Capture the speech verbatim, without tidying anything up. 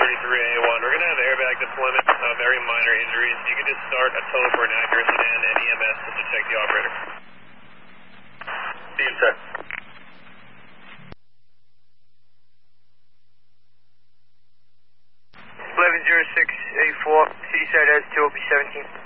thirty-three A one. We're going to have airbag deployment, uh, very minor injuries. You can just start a tow for an accuracy and an E M S just to check the operator. See you, sir. eleven zero six eighty-four, city side has two O P seventeen.